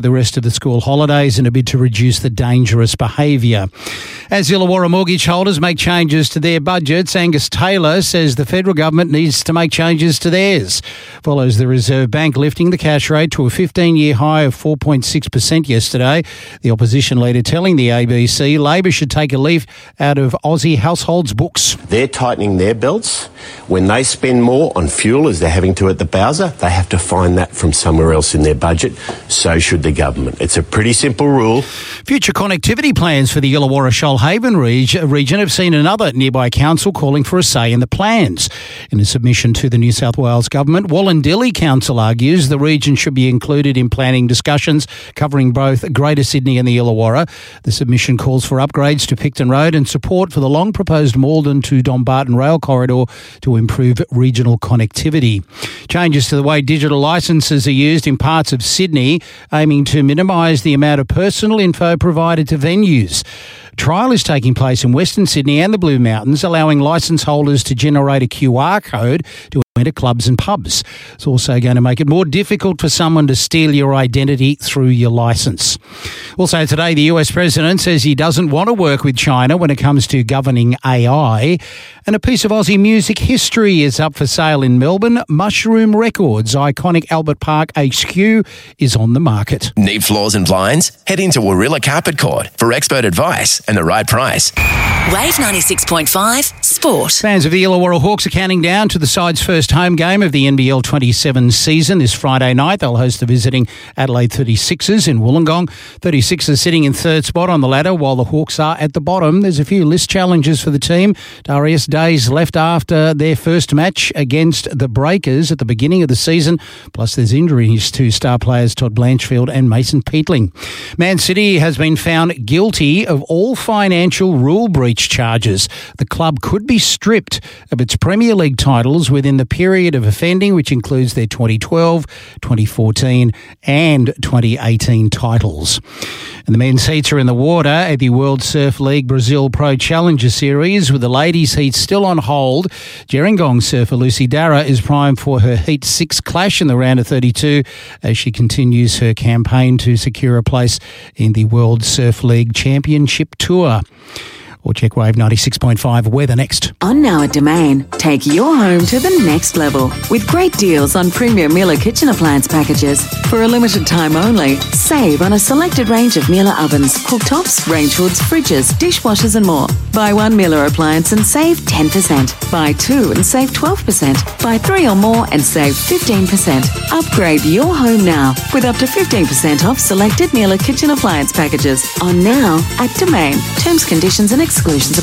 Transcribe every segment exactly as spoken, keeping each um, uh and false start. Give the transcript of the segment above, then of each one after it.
the rest of the school holidays in a bid to reduce the dangerous behaviour. As Illawarra mortgage holders make changes to their budgets, Angus Taylor says the federal government needs to make changes to theirs. Follows the Reserve Bank lifting the cash rate to a fifteen-year high of four point six percent yesterday. The opposition leader telling the A B C Labor should take a leaf out of Aussie households' books. They're tightening their belts. When they spend more on fuel, as they're having to at the Bowser, they have to find that from somewhere else in their budget. So should the government. It's a pretty simple rule. Future connectivity plans for the Illawarra-Shoalhaven region have seen another nearby council calling for a say in the plans. In a submission to the New South Wales government, Wallandilly Council argues the region should be included in planning discussions covering both Greater Sydney and the Illawarra. The submission calls for upgrades to Picton Road and support for the long-proposed Maldon to Dumbarton rail corridor to improve regional connectivity. Changes to the way digital licences are used in parts of Sydney, aiming to minimise the amount of personal info provided to venues. Trial is taking place in Western Sydney and the Blue Mountains, allowing licence holders to generate a Q R code to enter clubs and pubs. It's also going to make it more difficult for someone to steal your identity through your licence. Also today, the U S President says he doesn't want to work with China when it comes to governing A I. And a piece of Aussie music history is up for sale in Melbourne. Mushroom Records' iconic Albert Park H Q is on the market. Need floors and blinds? Head into Warilla Carpet Court for expert advice and the right price. Wave ninety-six point five Sport. Fans of the Illawarra Hawks are counting down to the side's first home game of the N B L twenty-seven season this Friday night. They'll host the visiting Adelaide thirty-sixers in Wollongong. thirty-sixers sitting in third spot on the ladder while the Hawks are at the bottom. There's a few list challenges for the team. Darius Days left after their first match against the Breakers at the beginning of the season. Plus there's injuries to star players Todd Blanchfield and Mason Peatling. Man City has been found guilty of all financial rule breach charges. The club could be stripped of its Premier League titles within the period of offending, which includes their twenty twelve, twenty fourteen and twenty eighteen titles. And the men's heats are in the water at the World Surf League Brazil Pro Challenger Series, with the ladies' heat still on hold. Gerringong surfer Lucy Darragh is primed for her Heat six clash in the round of thirty-two as she continues her campaign to secure a place in the World Surf League Championship Tour. Or check Wave ninety-six point five weather next. On Now at Domain, take your home to the next level with great deals on premium Miele kitchen appliance packages. For a limited time only, save on a selected range of Miele ovens, cooktops, range hoods, fridges, dishwashers and more. Buy one Miele appliance and save ten percent. Buy two and save twelve percent. Buy three or more and save fifteen percent. Upgrade your home now with up to fifteen percent off selected Miele kitchen appliance packages. On Now at Domain. Terms, conditions and exclusions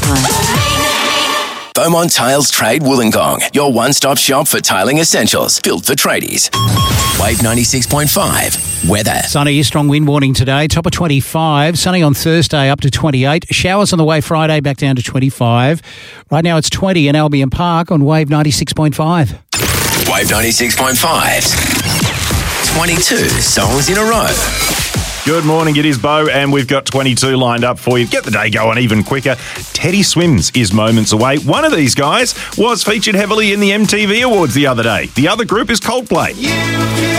apply. Beaumont Tiles Trade Wollongong, your one-stop shop for tiling essentials, built for tradies. Wave ninety-six point five weather. Sunny, strong wind warning today, top of twenty-five. Sunny on Thursday, up to twenty-eight. Showers on the way Friday, back down to twenty-five. Right now it's twenty in Albion Park on Wave ninety-six point five. Wave ninety-six point five. twenty-two songs in a row. Good morning, it is Bo, and we've got twenty-two lined up for you. Get the day going even quicker. Teddy Swims is moments away. One of these guys was featured heavily in the M T V Awards the other day. The other group is Coldplay.